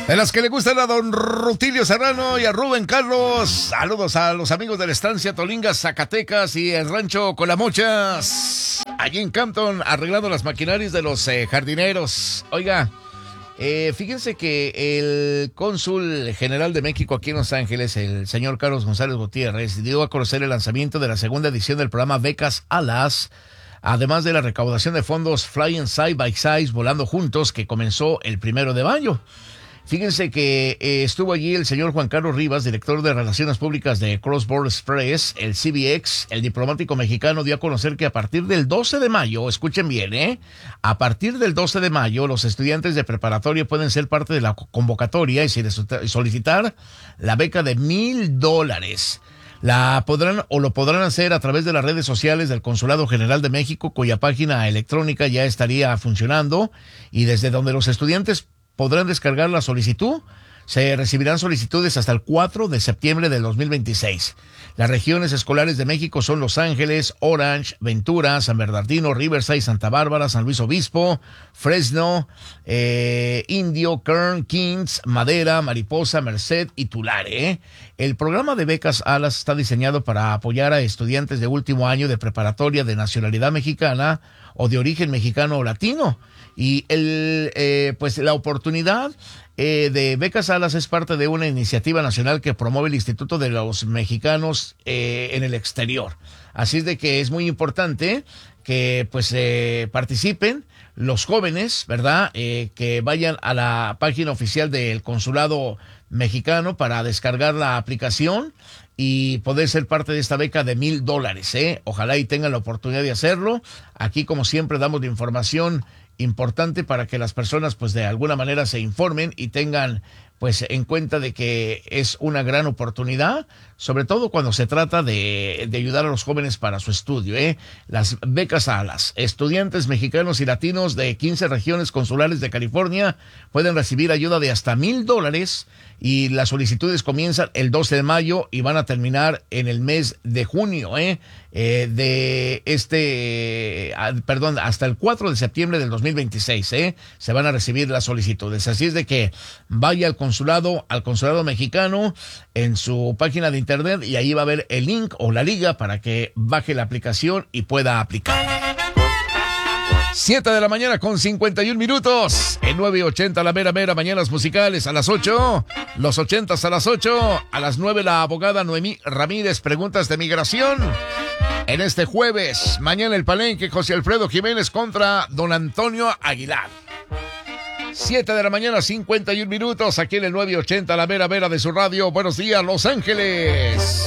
De las que le gustan a don Rutilio Serrano y a Rubén Carlos. Saludos a los amigos de la estancia Tolinga, Zacatecas y el rancho Colamochas. Allí en Campton, arreglando las maquinarias de los jardineros. Oiga, fíjense que el cónsul general de México aquí en Los Ángeles, el señor Carlos González Gutiérrez, dio a conocer el lanzamiento de la segunda edición del programa Becas Alas, además de la recaudación de fondos Flying Side by Side, Volando Juntos, que comenzó el 1 de mayo. Fíjense que estuvo allí el señor Juan Carlos Rivas, director de Relaciones Públicas de Cross Border Express, el CBX. El diplomático mexicano dio a conocer que a partir del 12 de mayo, escuchen bien, a partir del 12 de mayo, los estudiantes de preparatoria pueden ser parte de la convocatoria y solicitar la beca de $1,000. Lo podrán hacer a través de las redes sociales del Consulado General de México, cuya página electrónica ya estaría funcionando, y desde donde los estudiantes podrán descargar la solicitud. Se recibirán solicitudes hasta el 4 de septiembre del 2026. Las regiones escolares de México son Los Ángeles, Orange, Ventura, San Bernardino, Riverside, Santa Bárbara, San Luis Obispo, Fresno, Indio, Kern, Kings, Madera, Mariposa, Merced y Tulare. El programa de Becas Alas está diseñado para apoyar a estudiantes de último año de preparatoria de nacionalidad mexicana o de origen mexicano o latino. Y pues la oportunidad de Becas Alas es parte de una iniciativa nacional que promueve el Instituto de los Mexicanos en el exterior. Así es de que es muy importante que pues participen los jóvenes, ¿verdad? Que vayan a la página oficial del Consulado Mexicano para descargar la aplicación y poder ser parte de esta beca de $1,000, Ojalá y tengan la oportunidad de hacerlo. Aquí, como siempre, damos la información importante para que las personas pues de alguna manera se informen y tengan pues en cuenta de que es una gran oportunidad, sobre todo cuando se trata de ayudar a los jóvenes para su estudio. Las becas Alas, estudiantes mexicanos y latinos de 15 regiones consulares de California pueden recibir ayuda de hasta $1,000 y las solicitudes comienzan el 12 de mayo y van a terminar en el mes de junio, hasta el 4 de septiembre del 2026, se van a recibir las solicitudes. Así es de que vaya al consulado mexicano en su página de internet y ahí va a haber el link o la liga para que baje la aplicación y pueda aplicar. 7 de la mañana con 51 minutos. En 9:80 la mera mañanas musicales. A las 8, los 80s a las 8. A las 9 la abogada Noemí Ramírez, preguntas de migración. En este jueves, mañana el Palenque, José Alfredo Jiménez contra don Antonio Aguilar. 7 de la mañana, 51 minutos, aquí en el 980, la mera de su radio. Buenos días, Los Ángeles.